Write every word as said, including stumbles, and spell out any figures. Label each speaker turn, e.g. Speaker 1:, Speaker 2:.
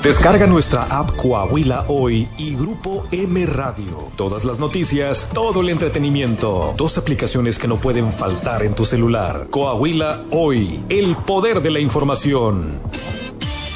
Speaker 1: Descarga nuestra app Coahuila Hoy y Grupo M Radio. Todas las noticias, todo el entretenimiento. Dos aplicaciones que no pueden faltar en tu celular. Coahuila Hoy, el poder de la información.